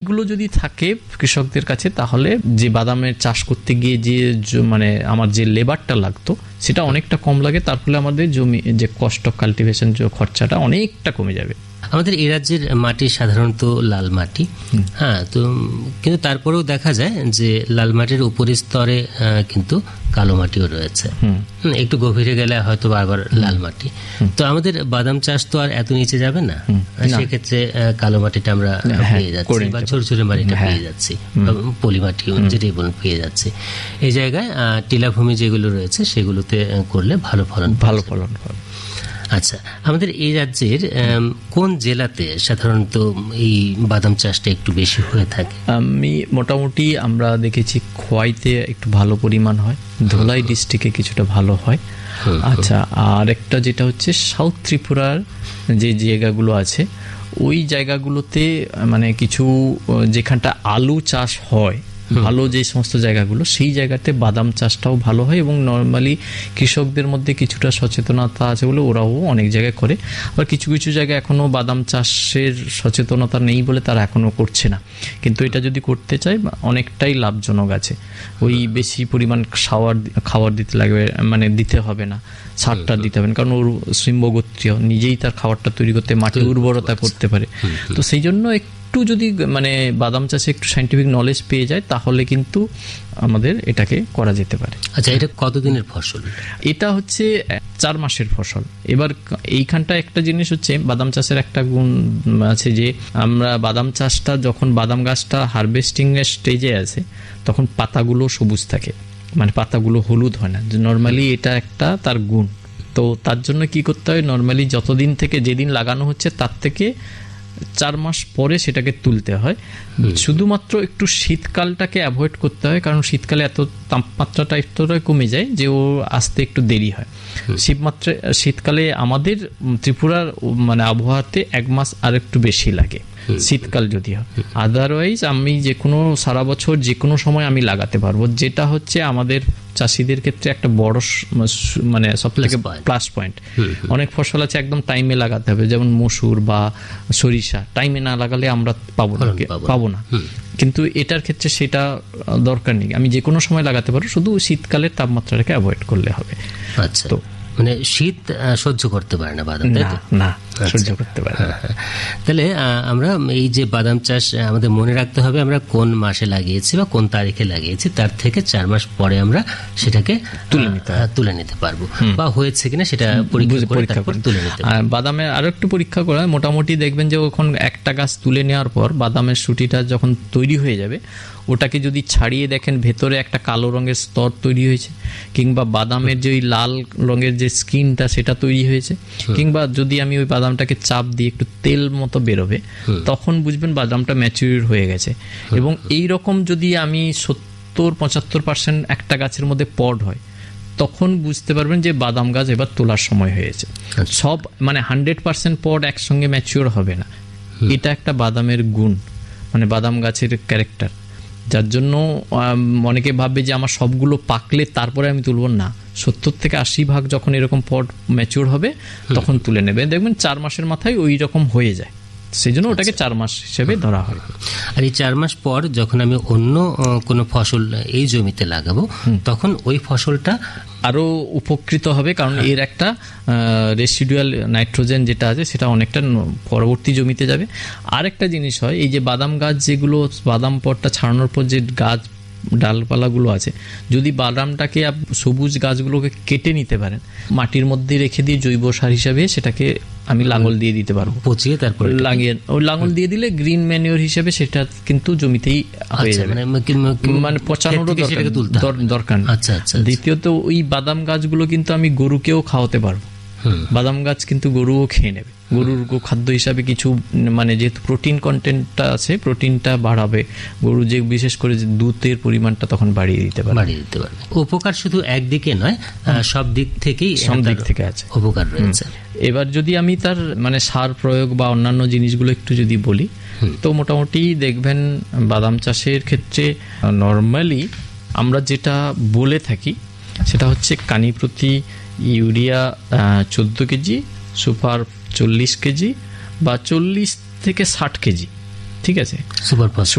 গুলো যদি থাকে কৃষকদের কাছে, তাহলে যে বাদামের চাষ করতে গিয়ে যে মানে আমার যে লেবারটা লাগতো সেটা অনেকটা কম লাগে, তার ফলে আমাদের জমি যে কস্ট অফ কাল্টিভেশন যে খরচাটা অনেকটা কমে যাবে। আমাদের এই রাজ্যের মাটি সাধারণত লাল মাটি, হ্যাঁ, তো কিন্তু তারপরেও দেখা যায় যে লাল মাটির উপরের স্তরে কিন্তু কালো মাটিও রয়েছে, একটু গভীরে গেলে হয়তো আবার লাল মাটি। তো আমাদের বাদাম চাষ তো আর এত নিচে যাবে না, সেক্ষেত্রে কালো মাটিটা আমরা পেয়ে যাচ্ছি বা ঝরঝরে মাটিটা পেয়ে যাচ্ছি, পলি মাটি যেটাই বলুন পেয়ে যাচ্ছি। এই জায়গায় টিলাভূমি যেগুলো রয়েছে সেগুলোতে করলে ভালো ফলন হবে। আচ্ছা, আমাদের এই রাজ্যের কোন জেলাতে সাধারণত এই বাদাম চাষটা একটু বেশি হয়ে থাকে? মোটামুটি আমরা দেখেছি খোয়াইতে একটু ভালো পরিমাণ হয়, ধলাই ডিস্ট্রিক্টে কিছুটা ভালো হয়। আচ্ছা, আর একটা যেটা হচ্ছে সাউথ ত্রিপুরার যে জায়গাগুলো আছে ওই জায়গাগুলোতে মানে কিছু যেখানটা আলু চাষ হয় ভালো, যে সমস্ত জায়গাগুলো সেই জায়গাতে বাদাম চাষটাও ভালো হয় এবং নর্মালি কৃষকদের মধ্যে কিছুটা সচেতনতা আছে বলে ওরাও অনেক জায়গায় করে। আবার কিছু কিছু জায়গায় এখনও বাদাম চাষের সচেতনতা নেই বলে তারা এখনও করছে না, কিন্তু এটা যদি করতে চায় অনেকটাই লাভজনক আছে। ওই বেশি পরিমাণ খাবার দিতে লাগবে, মানে দিতে হবে না, সারটা দিতে হবে না, কারণ ওর শৃম্ভগোত্রীয় নিজেই তার খাবারটা তৈরি করতে মাটি উর্বরতা করতে পারে। তো সেই জন্য একটু যদি মানে বাদাম চাষে একটু সায়েন্টিফিক নলেজ পেয়ে যায় তাহলে কিন্তু আমাদের এটাকে করা যেতে পারে। আচ্ছা, এটা কতদিনের ফসল? এটা হচ্ছে 4 মাসের ফসল। এবার এইখানটা একটা জিনিস হচ্ছে বাদাম চাষের একটা গুণ আছে যে আমরা বাদাম চাষটা যখন বাদাম গাছটা হারভেস্টিং এর স্টেজে আছে তখন পাতাগুলো সবুজ থাকে, মানে পাতাগুলো হলুদ হয় না। নর্মালি এটা একটা তার গুণ। তো তার জন্য কি করতে হয়, নর্মালি যতদিন থেকে যেদিন লাগানো হচ্ছে তার থেকে 4 মাস পরে সেটাকে তুলতে হয়। শুধুমাত্র একটু শীতকালটাকে অ্যাভয়েড করতে হয়, কারণ শীতকালে এত তাপমাত্রাটা এতটাই কমে যায় যে ও আসতে একটু দেরি হয়। শীতকালে আমাদের ত্রিপুরার মানে আবহাওয়াতে 1 মাস আর একটু বেশি লাগে শীতকাল যদি হয়। আদারওয়াইজ আমি যে কোনো সারা বছর যে কোনো সময় আমি লাগাতে পারবো, যেটা হচ্ছে আমাদের চাষিদের ক্ষেত্রে একটা বড় মানে সব থেকে প্লাস পয়েন্ট। অনেক ফসল আছে একদম টাইমে লাগাতে হবে, যেমন মসুর বা সরিষা টাইমে না লাগালে আমরা পাবো না, কিন্তু এটার ক্ষেত্রে সেটা দরকার নেই, আমি যে কোনো সময় লাগাতে পারবো, শুধু শীতকালের তাপমাত্রাটাকে অ্যাভয়েড করলে হবে। আচ্ছা, তো মানে শীত সহ্য করতে পারে না বাদাম, না সহ্য করতে পারে। তাহলে আমরা এই যে বাদাম চাষ আমাদের মনে রাখতে হবে আমরা কোন মাসে লাগিয়েছি বা কোন তারিখে লাগিয়েছি, তার থেকে 4 মাস পরে আমরা সেটাকে তুলে নিতে পারবো, বা হয়েছে কিনা সেটা পরীক্ষা করে তুলে নিতে পারবো। বাদামের আরো একটু পরীক্ষা করা হয়, মোটামুটি দেখবেন যে ওখান একটা গাছ তুলে নেওয়ার পর বাদামের সুটিটা যখন তৈরি হয়ে যাবে ওটাকে যদি ছাড়িয়ে দেখেন ভেতরে একটা কালো রঙের স্তর তৈরি হয়েছে, কিংবা বাদামের যে ওই লাল রঙের যে স্কিনটা সেটা তৈরি হয়েছে, কিংবা যদি আমি ওই বাদামটাকে চাপ দিয়ে একটু তেল মতো বেরোবে, তখন বুঝবেন বাদামটা ম্যাচিউর হয়ে গেছে। এবং এই রকম যদি আমি 70-75% একটা গাছের মধ্যে পড হয় তখন বুঝতে পারবেন যে বাদাম গাছ এবার তোলার সময় হয়েছে। সব মানে 100% পড একসঙ্গে ম্যাচিউর হবে না, এটা একটা বাদামের গুণ, মানে বাদাম গাছের ক্যারেক্টার। যার জন্য অনেকে ভাববে যে আমার সবগুলো পাকলে তারপরে আমি তুলব না, 70-80% যখন এরকম পট ম্যাচিউর হবে তখন তুলে নেবে, দেখবেন 4 মাসের মাথায় ওই রকম হয়ে যায়, সেই জন্য ওটাকে 4 মাস হিসেবে ধরা হয়। আর এই 4 মাস পর যখন আমি অন্য কোনো ফসল এই জমিতে লাগাবো তখন ওই ফসলটা আরো উপকৃত হবে, কারণ এর একটা রেসিডুয়াল নাইট্রোজেন যেটা আছে সেটা অনেকটা পরবর্তী জমিতে যাবে। আর একটা জিনিস হয়, এই যে বাদাম গাছ যেগুলো বাদাম পটটা ছাড়ানোর পর যে গাছ ডালপালাগুলো আছে, যদি বাদামটাকে সবুজ গাছগুলোকে কেটে নিতে পারেন, মাটির মধ্যে রেখে দিয়ে জৈব সার হিসাবে সেটাকে আমি লাঙল দিয়ে দিতে পারবো, পচিয়ে তারপর লাগিয়ে ওই লাঙল দিয়ে দিলে গ্রিন ম্যানিওর হিসেবে সেটা কিন্তু জমিতেই হয়ে যাবে, মানে পচানোরও দরকার। দ্বিতীয়ত ওই বাদাম গাছগুলো কিন্তু আমি গরুকেও খাওয়াতে পারবো, বাদাম গাছ কিন্তু গরুও খেয়ে নেবে, গরুর খাদ্য হিসাবে কিছু, মানে যেহেতু প্রোটিন কন্টেন্টটা আছে প্রোটিনটা বাড়াবে, গরু যে বিশেষ করে দুধের পরিমাণটা তখন বাড়িয়ে দিতে পারে। উপকার শুধু একদিকে নয়, সব দিক থেকেই আছে উপকার রয়েছে। এবার যদি আমি তার মানে সার প্রয়োগ বা অন্যান্য জিনিসগুলো একটু যদি বলি, তো মোটামুটি দেখবেন বাদাম চাষের ক্ষেত্রে নর্মালি আমরা যেটা বলে থাকি সেটা হচ্ছে কানি প্রতি ইউরিয়া 14 কেজি, সুপার 40 কেজি বা 40 থেকে 60 কেজি, ঠিক আছে,